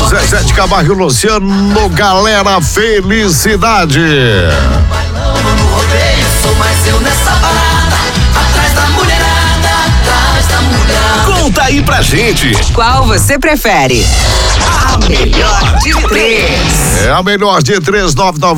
Zezé de Camargo e Luciano, galera, felicidade. Sou mais eu nessa parada, atrás da mulherada, atrás da mulher. Conta aí pra gente. Qual você prefere? A melhor de três. É a melhor de 3,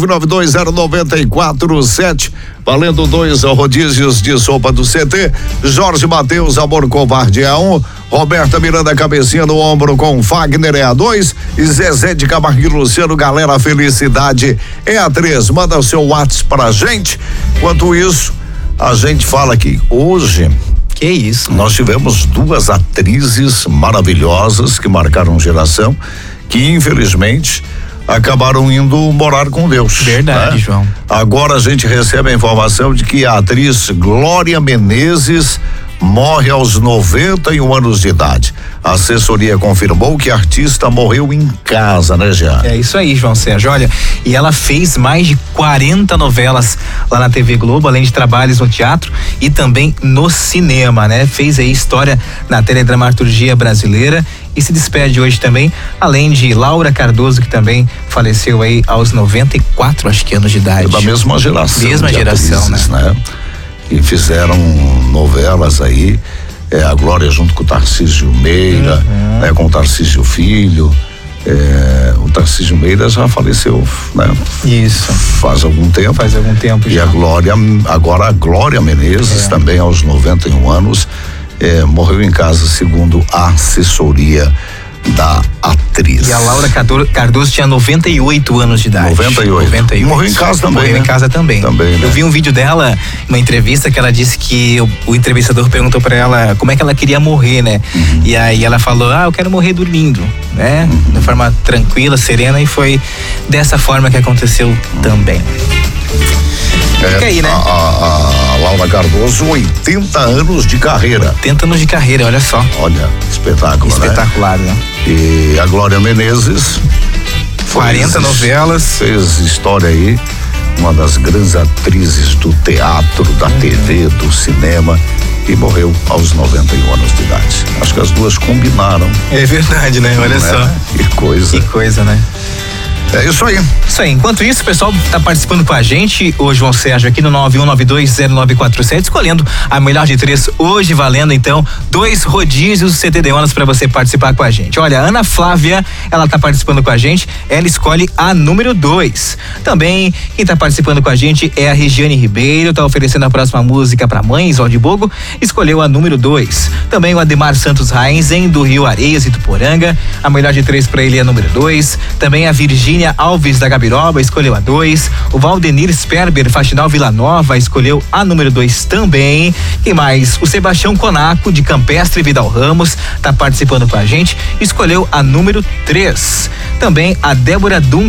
999209447. Valendo 2 rodízios de sopa do CT. Jorge Mateus, Amor Covarde é 1. Roberta Miranda, cabecinha no ombro com Fagner é a 2. E Zezé de Camargo e Luciano, galera, felicidade é a 3. Manda o seu WhatsApp pra gente. Enquanto isso, a gente fala que hoje. Que isso? Nós tivemos 2 atrizes maravilhosas que marcaram geração, que infelizmente acabaram indo morar com Deus. Verdade, né? João. Agora a gente recebe a informação de que a atriz Glória Menezes morre aos 91 anos de idade. A assessoria confirmou que a artista morreu em casa, né, Jean? É isso aí, João Sérgio. Olha, e ela fez mais de 40 novelas lá na TV Globo, além de trabalhos no teatro e também no cinema, né? Fez aí história na teledramaturgia brasileira e se despede hoje também, além de Laura Cardoso, que também faleceu aí aos 94, acho que anos de idade. É da mesma geração. Mesma geração, atrizes, né? E fizeram novelas aí, a Glória junto com o Tarcísio Meira, com o Tarcísio Filho. O Tarcísio Meira já faleceu, né? Isso. Faz algum tempo. E já. Agora a Glória Menezes, também aos 91 anos, morreu em casa, segundo a assessoria da atriz. E a Laura Cardoso tinha 98 anos de idade. 98. Morreu em casa também. Morreu em casa também. Né? Eu vi um vídeo dela, uma entrevista que ela disse que o entrevistador perguntou pra ela como é que ela queria morrer, né? E aí ela falou, eu quero morrer dormindo, né? De forma tranquila, serena, e foi dessa forma que aconteceu também. Fica aí, né? A Laura Cardoso, 80 anos de carreira. 80 anos de carreira, olha só. Olha, espetáculo, espetacular, né? E a Glória Menezes 40 novelas. Fez história aí, uma das grandes atrizes do teatro, da TV, do cinema, e morreu aos 91 anos de idade. Acho que as duas combinaram. É verdade, né? Olha só. Que coisa. Que coisa, né? É isso aí. Isso aí. Enquanto isso, o pessoal tá participando com a gente, o João Sérgio aqui no 91920947, escolhendo a melhor de 3 hoje, valendo então 2 rodízios CT de ônibus pra você participar com a gente. Olha, a Ana Flávia, ela tá participando com a gente, ela escolhe a número 2. Também, quem tá participando com a gente é a Regiane Ribeiro, tá oferecendo a próxima música pra mães, Valdibogo, escolheu a número 2. Também o Ademar Santos Reinzen, do Rio Areias e Tuporanga, a melhor de 3 pra ele é a número 2. Também a Virgínia Alves da Gabiroba escolheu a 2. O Valdenir Sperber, Faxinal Vila Nova, escolheu a número 2 também. Quem mais? O Sebastião Conaco, de Campestre Vidal Ramos, tá participando com a gente, escolheu a número 3. Também a Débora Dum